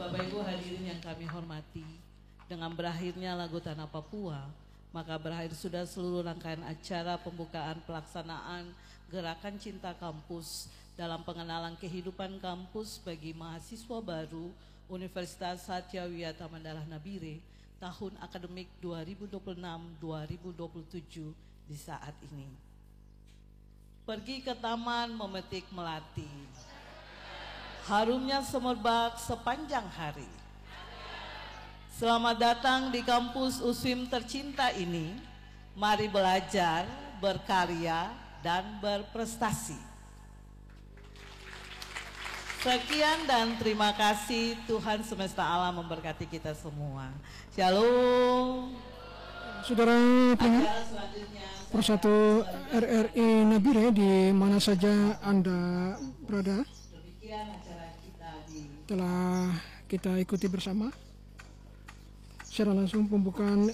Bapak Ibu hadirin yang kami hormati, dengan berakhirnya lagu Tanah Papua, maka berakhir sudah seluruh rangkaian acara pembukaan pelaksanaan Gerakan Cinta Kampus dalam pengenalan kehidupan kampus bagi mahasiswa baru Universitas Satya Wiyata Mandala Nabire tahun akademik 2026-2027 di saat ini. Pergi ke taman memetik melati, harumnya semerbak sepanjang hari. Selamat datang di kampus USWIM tercinta ini. Mari belajar, berkarya, dan berprestasi. Sekian dan terima kasih. Tuhan semesta alam memberkati kita semua. Shalom. Saudara pendengar Persatu RRI Nabire di mana saja Anda berada, telah kita ikuti bersama secara langsung pembukaan